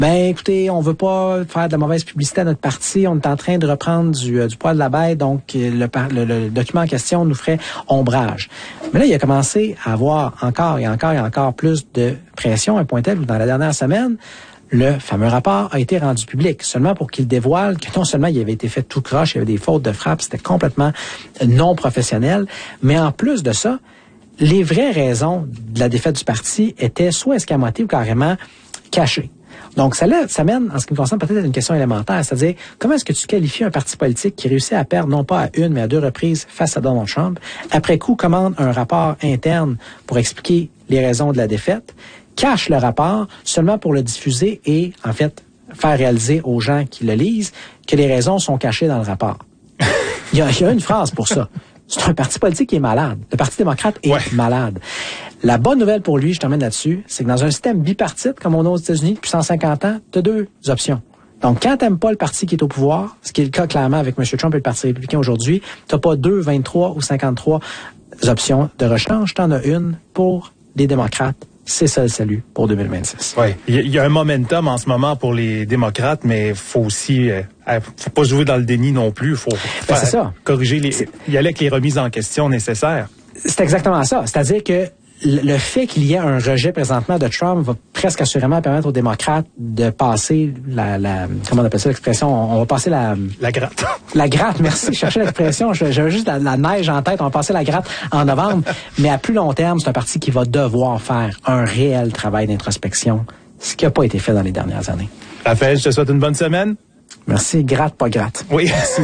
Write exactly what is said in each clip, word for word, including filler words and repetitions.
Ben, écoutez, on veut pas faire de la mauvaise publicité à notre parti. On est en train de reprendre du, euh, du poil de la bête. Donc, le, le, le document en question nous ferait ombrage. Mais là, il a commencé à avoir encore et encore et encore plus de pression, à un point tel où dans la dernière semaine, le fameux rapport a été rendu public, seulement pour qu'il dévoile que non seulement il avait été fait tout croche, il y avait des fautes de frappe, c'était complètement non professionnel, mais en plus de ça, les vraies raisons de la défaite du parti étaient soit escamotées ou carrément cachées. Donc, ça, là, ça mène, en ce qui me concerne, peut-être à une question élémentaire, c'est-à-dire, comment est-ce que tu qualifies un parti politique qui réussit à perdre non pas à une, mais à deux reprises face à Donald Trump, après coup commande un rapport interne pour expliquer les raisons de la défaite, cache le rapport seulement pour le diffuser et, en fait, faire réaliser aux gens qui le lisent que les raisons sont cachées dans le rapport. Il y a, il y a une phrase pour ça. C'est un parti politique qui est malade. Le Parti démocrate est ouais. malade. La bonne nouvelle pour lui, je termine là-dessus, c'est que dans un système bipartite, comme on a aux États-Unis depuis cent cinquante ans, tu as deux options. Donc, quand t'aimes pas le parti qui est au pouvoir, ce qui est le cas clairement avec M. Trump et le Parti républicain aujourd'hui, t'as pas deux, vingt-trois ou cinquante-trois options de rechange. T'en as une pour les démocrates. C'est ça le salut pour deux mille vingt-six. Oui, il y a un momentum en ce moment pour les démocrates, mais faut aussi, euh, faut pas jouer dans le déni non plus. Faut ben, c'est ça. corriger les, y aller avec les remises en question nécessaires. C'est exactement ça. C'est-à-dire que le fait qu'il y ait un rejet présentement de Trump va presque assurément permettre aux démocrates de passer la, la comment on appelle ça l'expression, on, on va passer la... La gratte. La gratte, merci. Je cherchais l'expression, j'avais juste la, la neige en tête, on va passer la gratte en novembre. Mais à plus long terme, c'est un parti qui va devoir faire un réel travail d'introspection, ce qui n'a pas été fait dans les dernières années. Raphaël, je te souhaite une bonne semaine. Merci. Gratte, pas gratte. Oui. Merci.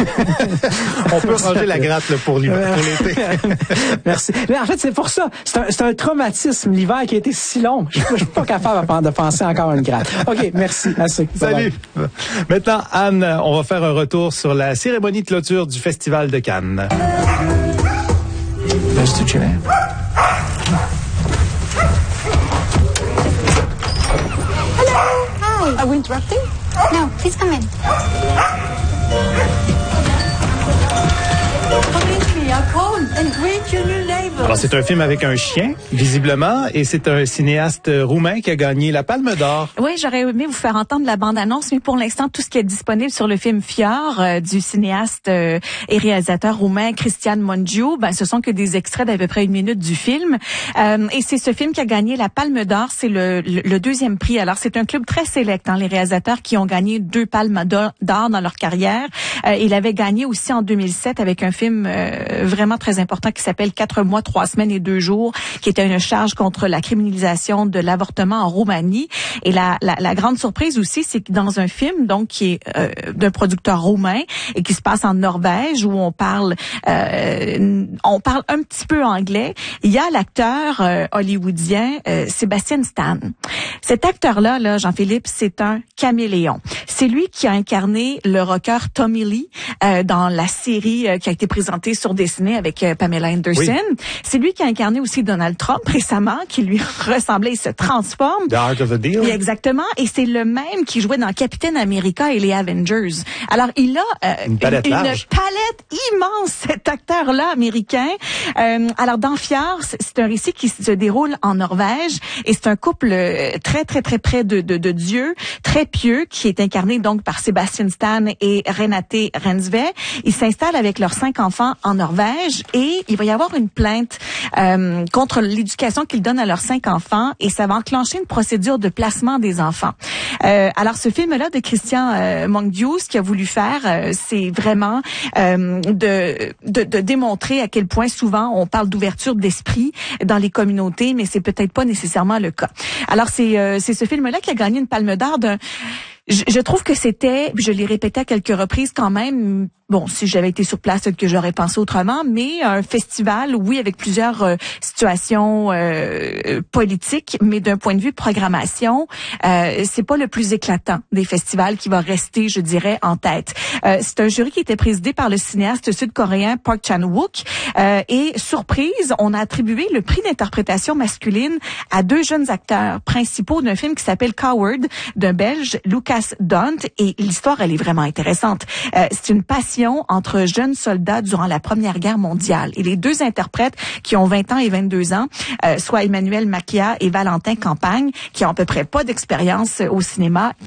On peut ranger la gratte là, pour l'hiver, pour l'été. Merci. Mais en fait, c'est pour ça. C'est un, c'est un traumatisme, l'hiver, qui a été si long. Je ne suis pas capable de penser encore à une gratte. OK, merci. Assez. Salut. Bye-bye. Maintenant, Anne, on va faire un retour sur la cérémonie de clôture du Festival de Cannes. Those two chairs. Hello. Hi. Are we interrupting? No, please come in. Alors, c'est un film avec un chien, visiblement, et c'est un cinéaste roumain qui a gagné la Palme d'Or. Oui, j'aurais aimé vous faire entendre la bande-annonce, mais pour l'instant, tout ce qui est disponible sur le film Fior euh, du cinéaste euh, et réalisateur roumain Cristian Mungiu, ben, ce sont que des extraits d'à peu près une minute du film. Euh, et c'est ce film qui a gagné la Palme d'Or, c'est le, le, le deuxième prix. Alors, c'est un club très sélect, hein, les réalisateurs qui ont gagné deux Palmes d'Or dans leur carrière. Euh, il avait gagné aussi en deux mille sept avec un film euh, vraiment très important qui s'appelle Quatre mois, trois semaines et deux jours, qui était une charge contre la criminalisation de l'avortement en Roumanie. Et la, la, la grande surprise aussi, c'est que dans un film donc qui est euh, d'un producteur roumain et qui se passe en Norvège, où on parle euh, on parle un petit peu anglais, il y a l'acteur euh, hollywoodien euh, Sebastian Stan. Cet acteur-là, là, Jean-Philippe, c'est un caméléon. C'est lui qui a incarné le rocker Tommy Lee euh, dans la série euh, qui a été présentée sur Disney avec euh, Pamela Anderson. Oui. C'est lui qui a incarné aussi Donald Trump récemment, qui lui ressemblait, il se transforme. The Art of the Deal. Et exactement. Et c'est le même qui jouait dans Captain America et les Avengers. Alors, il a euh, une palette une, large. Une palette immense, cet acteur-là américain. Euh, alors, dans Fior, c'est un récit qui se déroule en Norvège et c'est un couple très, très, très près de, de, de Dieu, très pieux, qui est incarné donc par Sebastian Stan et Renate Reinsve. Ils s'installent avec leurs cinq enfants en Norvège et il va y avoir une plainte euh, contre l'éducation qu'ils donnent à leurs cinq enfants et ça va enclencher une procédure de placement des enfants. Euh, alors, ce film-là de Cristian euh, Mungiu, ce qu'il a voulu faire, euh, c'est vraiment euh, de, de, de démontrer à quel point souvent on parle d'ouverture d'esprit dans les communautés, mais c'est peut-être pas nécessairement le cas. Alors, c'est, euh, c'est ce film-là qui a gagné une Palme d'Or d'un... Je, je trouve que c'était, je l'ai répété à quelques reprises quand même, bon, si j'avais été sur place, que j'aurais pensé autrement, mais un festival, oui, avec plusieurs euh, situations euh, politiques, mais d'un point de vue programmation, euh, c'est pas le plus éclatant des festivals qui va rester, je dirais, en tête. Euh, c'est un jury qui était présidé par le cinéaste sud-coréen Park Chan-wook, euh, et surprise, on a attribué le prix d'interprétation masculine à deux jeunes acteurs principaux d'un film qui s'appelle Coward, d'un Belge, Lucas Dont, et l'histoire, elle est vraiment intéressante. Euh, c'est une passion entre jeunes soldats durant la Première Guerre mondiale. Et les deux interprètes qui ont vingt ans et vingt-deux ans, euh, soit Emmanuel Macia et Valentin Campagne, qui ont à peu près pas d'expérience au cinéma,